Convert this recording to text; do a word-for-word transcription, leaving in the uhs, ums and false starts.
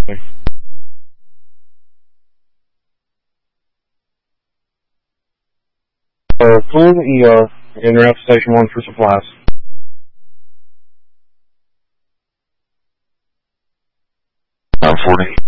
Uh, call the E R and route to Station one for supplies. nine forty.